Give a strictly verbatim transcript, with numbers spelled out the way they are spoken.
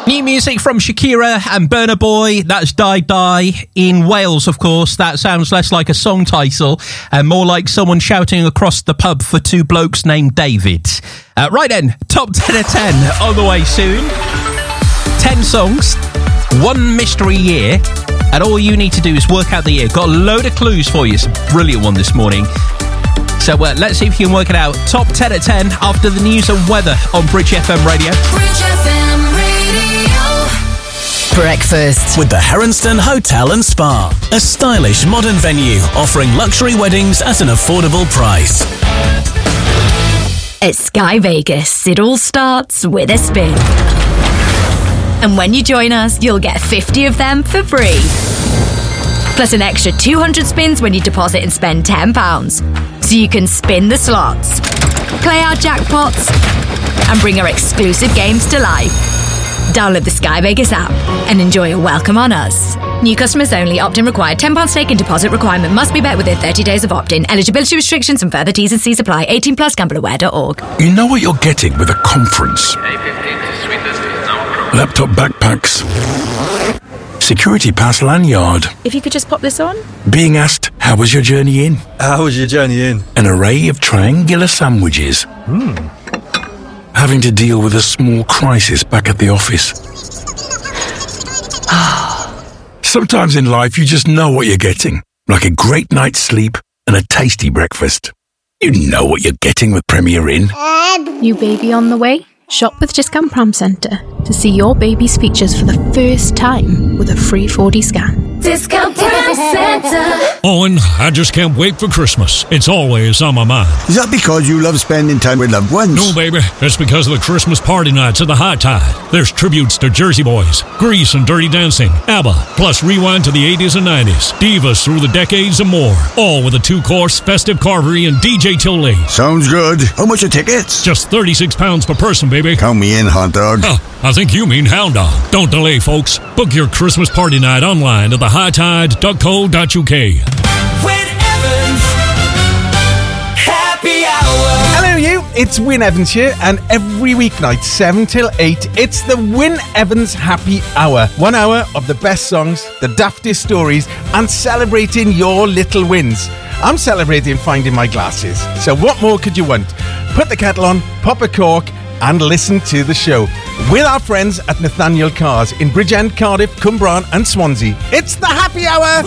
New music from Shakira and Burna Boy. That's Die Die. In Wales, of course, that sounds less like a song title and more like someone shouting across the pub for two blokes named David. Uh, right then, top ten of ten on the way soon. ten songs, one mystery year, and all you need to do is work out the year. Got a load of clues for you. It's a brilliant one this morning. So uh, let's see if you can work it out. Top ten at ten after the news and weather on Bridge F M Radio. Bridge F M Radio. Breakfast with the Heronston Hotel and Spa, a stylish modern venue offering luxury weddings at an affordable price. At Sky Vegas, it all starts with a spin. And when you join us, you'll get fifty of them for free. Plus an extra two hundred spins when you deposit and spend ten pounds. So you can spin the slots, play our jackpots, and bring our exclusive games to life. Download the Sky Vegas app and enjoy a welcome on us. New customers only. Opt-in required. ten pounds stake and deposit requirement must be met within thirty days of opt-in. Eligibility restrictions and further T's and C's apply. eighteen plus gamble aware dot org. You know what you're getting with a conference. Laptop backpacks. Security pass lanyard. If you could just pop this on. Being asked, how was your journey in? How was your journey in? An array of triangular sandwiches. Hmm. Having to deal with a small crisis back at the office. Sometimes in life you just know what you're getting. Like a great night's sleep and a tasty breakfast. You know what you're getting with Premier Inn. New baby on the way? Shop with Discount Pram Centre to see your baby's features for the first time with a free four D scan. Discount Pram Centre. Owen, I just can't wait for Christmas. It's always on my mind. Is that because you love spending time with loved ones? No, baby. It's because of the Christmas party nights at the High Tide. There's tributes to Jersey Boys, Grease and Dirty Dancing, ABBA, plus rewind to the eighties and nineties, divas through the decades and more. All with a two-course festive carvery and D J Tilly. Sounds good. How much are tickets? Just thirty-six pounds per person, baby. Count me in, hot dog. Oh, I think you mean hound dog. Don't delay, folks. Book your Christmas party night online at the high tide dot co dot uk. Win Evans Happy Hour. Hello you, it's Win Evans here, and every weeknight seven till eight it's the Win Evans Happy Hour. One hour of the best songs, the daftest stories, and celebrating your little wins. I'm celebrating finding my glasses, so what more could you want? Put the kettle on, pop a cork, and listen to the show with our friends at Nathaniel Cars in Bridgend, Cardiff, Cwmbran and Swansea. It's the Happy Hour!